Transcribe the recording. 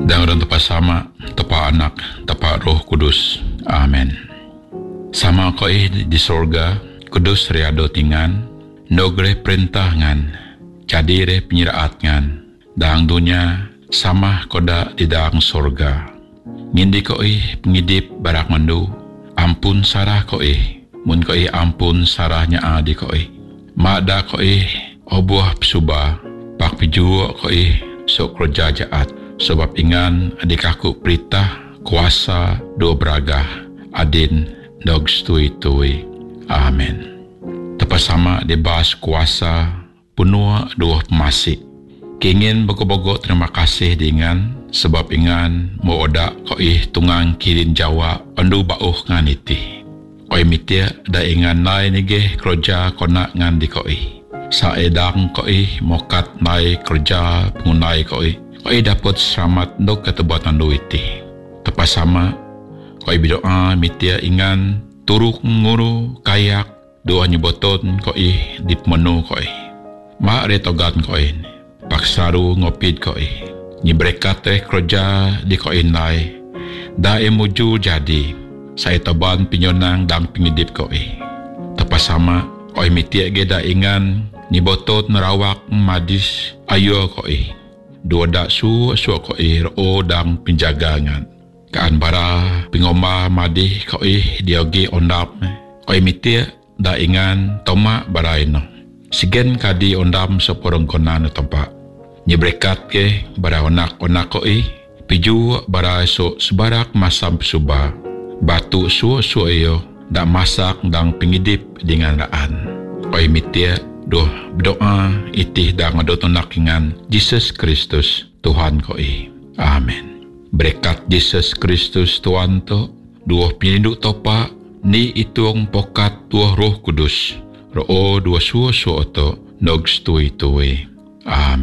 Dan orang tepat sama, tepat anak, tepat roh kudus. Amen. Sama ko di sorga, kudus riado tingan, nogre perintah ngan, jadi re penyiraat ngan, dang dunia sama koda di dang sorga. Ngindi ko pengidip barak mandu, ampun sarah ko mun ko ampun sarahnya adi ko Mada ko obuah psuba, pak pijuo ko sok kerja jaat, sebab ingan adik aku perintah kuasa dua beragah, adin dog stui-tui. Amen. Tepat sama dibahas kuasa punua dua pemasik. Kingin bogok-bogok terima kasih dengan sebab ingan mo oda ko tungang kirin Jawa andu bauh ngan iti. Koi mitia da ingan nai nige kerja kona ngan di koi. Sa edang koi mokat nai kerja pengunai koi. Koi dapat selamat dok ketebatan do iti. Tepat sama koi bidoa mitia ingan turuk nguru kayak doa nyoboton koi di menu koi. Ma retogan koi paksaru ngopid koi. Nyibrekat kerja di koi nai. Da emuju jadi. Saya taban pinyonang dang pingidip koi. Tepas sama koi mitia geda ingan nibotot nerawak madis ayo koi. Dua dak su koi ro dang penjagangan. Kaan bara pingoma madih koi diogi ondap. Koi mitia da ingan toma baraino. Sigen kadi ondam seporong konan tempat. Nyebrekat ke bara onak-onak koi. Piju bara so sebarak masam suba. Batu suo-suo dak masak dang pengidip dengan raan. Koi mitia doh berdoa itih dang adotonak dengan Jesus Kristus Tuhan koi. Amen. Berkat Jesus Kristus Tuhan to, dua pininduk topa ni itong pokat dua roh kudus. Roh dua suo-suo to nog stui-tui. Amen.